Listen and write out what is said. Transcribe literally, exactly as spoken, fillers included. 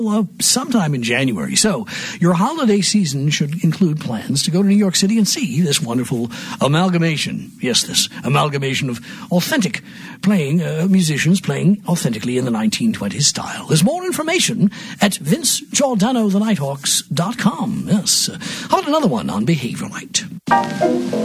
Uh, sometime in January. So your holiday season should include plans to go to New York City and see this wonderful amalgamation. Yes, this amalgamation of authentic playing uh, musicians playing authentically in the nineteen twenties style. There's more information at vince giordano the nighthawks dot com. Yes. Uh, how about another one on Behavior Light?